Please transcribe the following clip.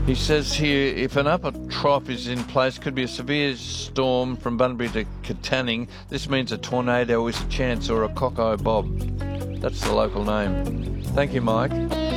He says here, if an upper trough is in place, could be a severe storm from Bunbury to Katanning. This means a tornado is a chance, or a cockeye bob. That's the local name. Thank you, Mike.